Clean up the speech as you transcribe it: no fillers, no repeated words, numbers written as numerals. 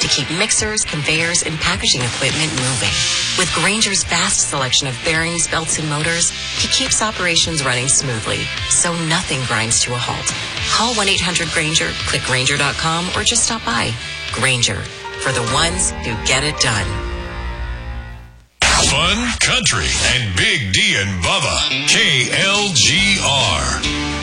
to keep mixers, conveyors, and packaging equipment moving. With Grainger's vast selection of bearings, belts, and motors, he keeps operations running smoothly, so nothing grinds to a halt. Call 1-800-GRAINGER, click Grainger.com, or just stop by. Grainger, for the ones who get it done. Fun, country, and Big D and Bubba. KLGR.